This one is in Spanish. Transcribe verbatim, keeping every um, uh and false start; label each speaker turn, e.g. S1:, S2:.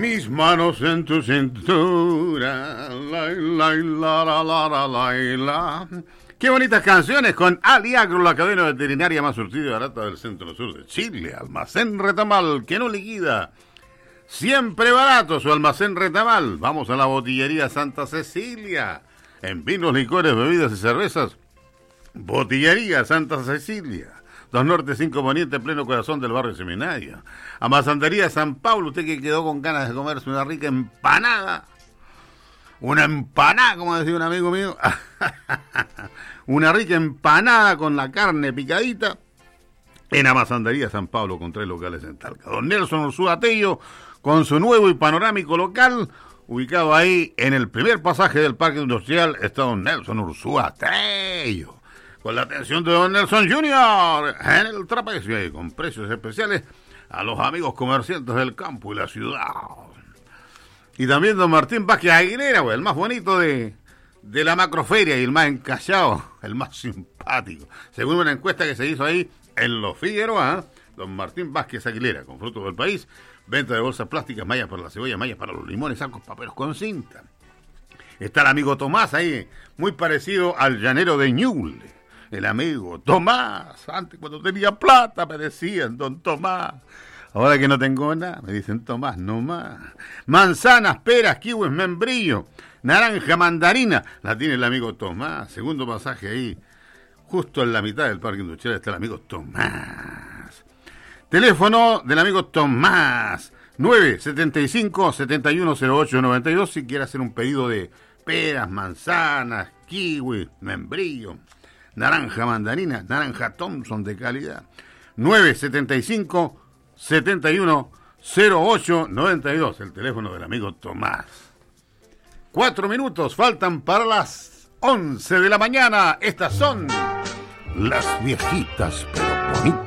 S1: Mis manos en tu cintura. La, la, la, la, la, la, la, la. Qué bonitas canciones con Aliagro, la cadena veterinaria más surtida y barata del centro-sur de Chile. Almacén Retamal, que no liquida. Siempre barato su Almacén Retamal. Vamos a la botillería Santa Cecilia. En vinos, licores, bebidas y cervezas. Botillería Santa Cecilia. Dos Norte, cinco Poniente, pleno corazón del barrio Seminario. Amasandería San Pablo, usted que quedó con ganas de comerse una rica empanada. Una empanada, como decía un amigo mío. Una rica empanada con la carne picadita. En Amasandería San Pablo, con tres locales en Talca. Don Nelson Ursúa Tello, con su nuevo y panorámico local, ubicado ahí en el primer pasaje del Parque Industrial, está don Nelson Ursúa Tello. Con la atención de don Nelson junior en el trapecio y con precios especiales a los amigos comerciantes del campo y la ciudad. Y también don Martín Vázquez Aguilera, el más bonito de, de la macroferia y el más encallado, el más simpático. Según una encuesta que se hizo ahí en Los Figueroa, ¿eh? Don Martín Vázquez Aguilera, con frutos del país, venta de bolsas plásticas, mallas para la cebolla, mallas para los limones, sacos, paperos con cinta. Está el amigo Tomás ahí, muy parecido al llanero de Ñuble. El amigo Tomás, antes cuando tenía plata me decían don Tomás, ahora que no tengo nada me dicen Tomás no más. Manzanas, peras, kiwis, membrillo, naranja, mandarina, la tiene el amigo Tomás. Segundo pasaje ahí, justo en la mitad del Parque Industrial está el amigo Tomás. Teléfono del amigo Tomás, nueve setenta y cinco, setenta y uno cero ocho noventa y dos, si quiere hacer un pedido de peras, manzanas, kiwi, membrillo, naranja mandarina, naranja Thompson de calidad. nueve setenta y cinco, setenta y uno cero ocho noventa y dos, el teléfono del amigo Tomás. Cuatro minutos faltan para las once de la mañana. Estas son las viejitas pero bonitas.